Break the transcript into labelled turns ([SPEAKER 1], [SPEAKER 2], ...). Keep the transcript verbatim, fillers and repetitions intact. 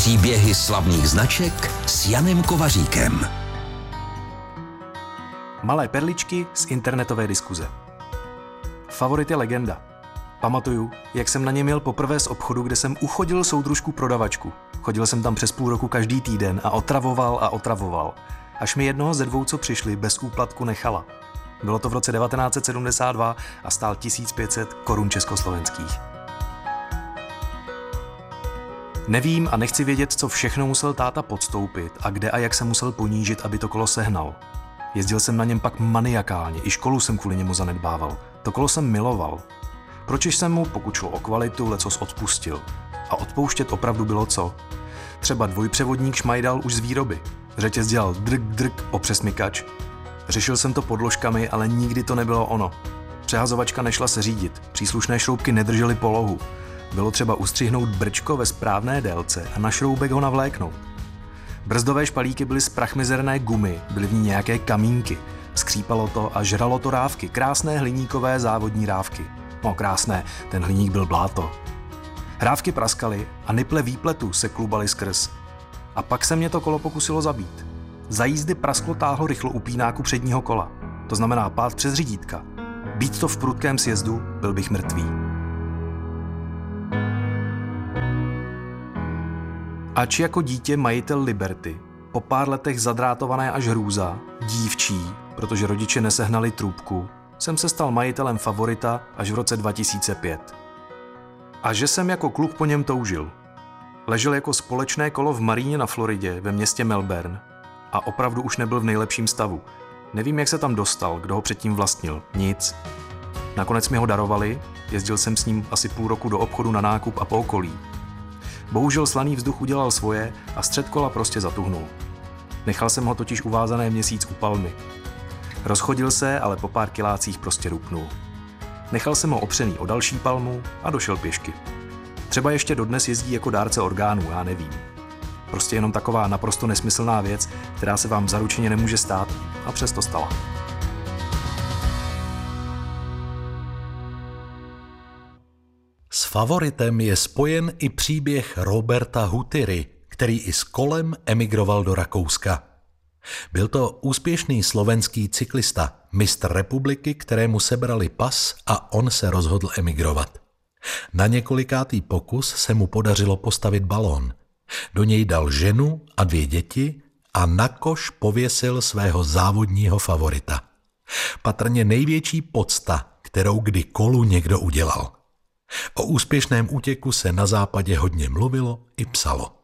[SPEAKER 1] Příběhy slavných značek s Janem Kovaříkem.
[SPEAKER 2] Malé perličky z internetové diskuze. Favorit je legenda. Pamatuju, jak jsem na něm jel poprvé z obchodu, kde jsem uchodil soudružku prodavačku. Chodil jsem tam přes půl roku každý týden a otravoval a otravoval. Až mi jednoho ze dvou, co přišli, bez úplatku nechala. Bylo to v roce devatenáct set sedmdesát dva a stál tisíc pět set korun československých. Nevím a nechci vědět, co všechno musel táta podstoupit a kde a jak se musel ponížit, aby to kolo sehnal. Jezdil jsem na něm pak maniakálně, i školu jsem kvůli němu zanedbával. To kolo jsem miloval. Proč jsem mu, pokud šlo o kvalitu, lecos odpustil. A odpouštět opravdu bylo co? Třeba dvojpřevodník šmajdal už z výroby. Řetěz dělal drk drk o přesmykač. Řešil jsem to podložkami, ale nikdy to nebylo ono. Přehazovačka nešla se řídit, příslušné šroubky nedržely polohu. Bylo třeba ustřihnout brčko ve správné délce a na šroubek ho navléknout. Brzdové špalíky byly z prachmizerné gumy, byly v ní nějaké kamínky. Skřípalo to a žralo to rávky, krásné hliníkové závodní rávky. No krásné, ten hliník byl bláto. Rávky praskaly a niple výpletu se klubaly skrz. A pak se mě to kolo pokusilo zabít. Za jízdy prasklo táhlo rychlo upínáku předního kola. To znamená pád přes řídítka. Být to v prudkém sjezdu, byl bych mrtvý. Ač jako dítě majitel Liberty, po pár letech zadrátované až hrůza, dívčí, protože rodiče nesehnali trůbku, jsem se stal majitelem Favorita až v roce dva tisíce pět. A že jsem jako kluk po něm toužil. Ležel jako společné kolo v Maríně na Floridě ve městě Melbourne a opravdu už nebyl v nejlepším stavu. Nevím, jak se tam dostal, kdo ho předtím vlastnil. Nic. Nakonec mi ho darovali, jezdil jsem s ním asi půl roku do obchodu na nákup a po okolí. Bohužel slaný vzduch udělal svoje a střed kola prostě zatuhnul. Nechal jsem ho totiž uvázané měsíc u palmy. Rozchodil se, ale po pár kilácích prostě rupnul. Nechal jsem ho opřený o další palmu a došel pěšky. Třeba ještě dodnes jezdí jako dárce orgánů, já nevím. Prostě jenom taková naprosto nesmyslná věc, která se vám zaručeně nemůže stát, a přesto stala.
[SPEAKER 3] S Favoritem je spojen i příběh Roberta Huttiry, který i s kolem emigroval do Rakouska. Byl to úspěšný slovenský cyklista, mistr republiky, kterému sebrali pas a on se rozhodl emigrovat. Na několikátý pokus se mu podařilo postavit balón. Do něj dal ženu a dvě děti a na koš pověsil svého závodního favorita. Patrně největší pocta, kterou kdy kolu někdo udělal. O úspěšném útěku se na západě hodně mluvilo i psalo.